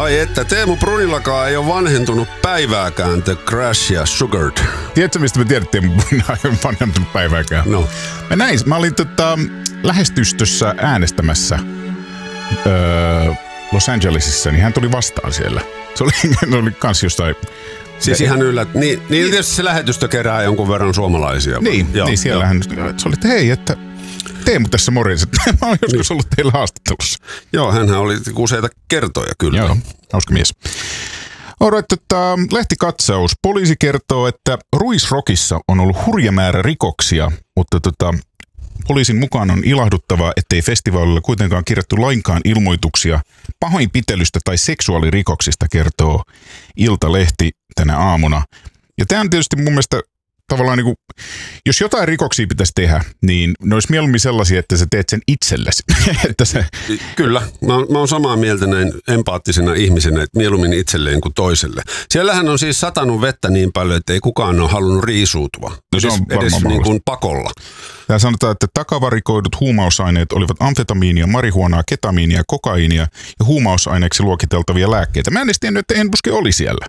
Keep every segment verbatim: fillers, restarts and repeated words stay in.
Ai että, Teemu Brunillakaan ei ole vanhentunut päivääkään The Crash ja Sugared. Tiedätkö, mistä me tiedät, Teemu Brunilla ei ole vanhentunut päivääkään? No. Mä näin, mä olin tota, lähestystössä äänestämässä öö, Los Angelesissa, niin hän tuli vastaan siellä. Se oli, se oli kans jostain... Siis ihan yllät. Niin, niin tietysti se lähetystö kerää jonkun verran suomalaisia. Niin, joo, niin siellä joo. hän se oli, että hei, että Teemu tässä morjens. Mä oon joskus ollut teillä haastattelussa. Joo, hänhän oli useita kertoja kyllä. Joo, hauska mies. Alright, tota, lehtikatsaus. Poliisi kertoo, että Ruisrockissa on ollut hurja määrä rikoksia, mutta tota, poliisin mukaan on ilahduttavaa, ettei festivaalilla kuitenkaan kirjattu lainkaan ilmoituksia pahoinpitelystä tai seksuaalirikoksista, kertoo Iltalehti tänä aamuna. Ja tämä on tietysti mun mielestä tavallaan niin kuin, jos jotain rikoksia pitäisi tehdä, niin ne olisi mieluummin sellaisia, että sä teet sen itsellesi. että se... Kyllä, mä oon, mä oon samaa mieltä näin empaattisena ihmisenä, että mieluummin itselleen kuin toiselle. Siellähän on siis satanut vettä niin paljon, että ei kukaan ole halunnut riisuutua. No se on edes, edes niin kuin pakolla. Tää sanotaan, että takavarikoidut huumausaineet olivat amfetamiinia, marihuonaa, ketamiinia, kokaiinia ja huumausaineeksi luokiteltavia lääkkeitä. Mä en edes tiennyt, että Enbuske oli siellä.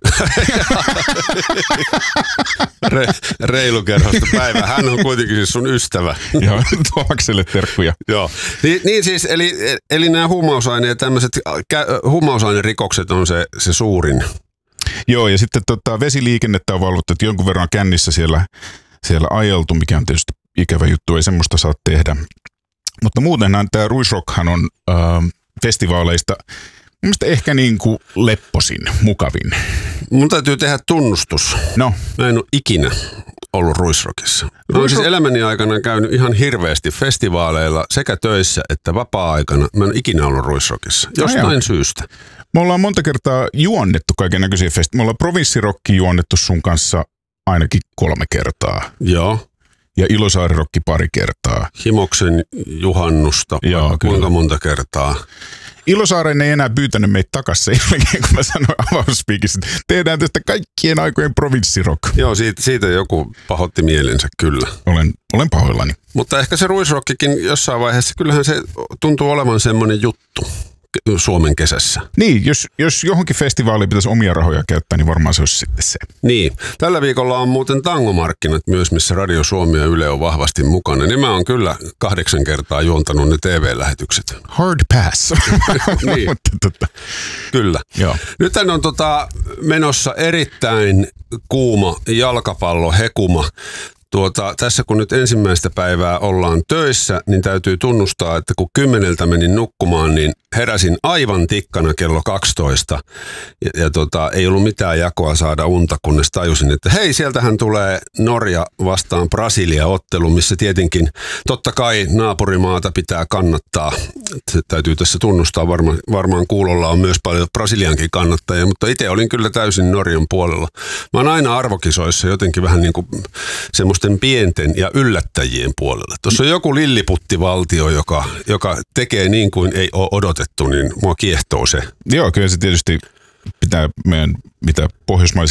Re, reilukerhosta päivä. Hän on kuitenkin siis sun ystävä. Joo, Tuomakselle terkkuja. Joo. Niin, niin siis, eli, eli nämä huumausaineet, tämmöiset huumausainerikokset on se, se suurin. Joo, ja sitten tota, vesiliikennettä on valvottu, että jonkun verran kännissä siellä, siellä ajeltu, mikä on tietysti ikävä juttu, ei semmoista saa tehdä. Mutta muutenhan tämä Ruisrockhan on äh, festivaaleista mielestäni ehkä niin kuin lepposin, mukavin. Mun täytyy tehdä tunnustus. No. Mä en ole ikinä ollut Ruisrockissa. Mä oon siis elämäni aikana käynyt ihan hirveästi festivaaleilla sekä töissä että vapaa-aikana. Mä en ole ikinä ollut Ruisrockissa. Jostain no syystä. Me ollaan monta kertaa juonnettu kaiken näköisiä festivaaleja. Me ollaan provinssirokki juonnettu sun kanssa ainakin kolme kertaa. Joo. Ja Ilosaari-rokki pari kertaa. Himoksen juhannusta, joo, kuinka monta kertaa. Ilosaaren ei enää pyytänyt meitä takaisin sen jälkeen, kun mä sanoin avausspiikissä, että tehdään tästä kaikkien aikojen provinssirock. Joo, siitä, siitä joku pahoitti mielensä kyllä. Olen, olen pahoillani. Mutta ehkä se Ruisrockikin jossain vaiheessa, kyllähän se tuntuu olevan semmoinen juttu Suomen kesässä. Niin, jos, jos johonkin festivaaliin pitäisi omia rahoja käyttää, niin varmaan se olisi sitten se. Niin. Tällä viikolla on muuten tangomarkkinat myös, missä Radio Suomi ja Yle on vahvasti mukana. Niin mä oon kyllä kahdeksan kertaa juontanut ne T V-lähetykset. Hard pass. Niin. tota. Kyllä. Joo. Nythän on tota menossa erittäin kuuma jalkapallohekuma. Tuota, tässä kun nyt ensimmäistä päivää ollaan töissä, niin täytyy tunnustaa, että kun kymmeneltä menin nukkumaan, niin heräsin aivan tikkana kello kaksitoista. Ja, ja tota, ei ollut mitään jakoa saada unta, kunnes tajusin, että hei, sieltähän tulee Norja vastaan Brasilia-ottelu, missä tietenkin totta kai naapurimaata pitää kannattaa. Se täytyy tässä tunnustaa, varma, varmaan kuulolla on myös paljon Brasiliankin kannattajia, mutta itse olin kyllä täysin Norjan puolella. Mä oon aina arvokisoissa jotenkin vähän niin kuin semmoista pienten ja yllättäjien puolella. Tuossa on joku lilliputtivaltio, joka, joka tekee niin kuin ei ole odotettu, niin mua kiehtoo se. Joo, kyllä se tietysti pitää meidän, mitä pohjoismaisissa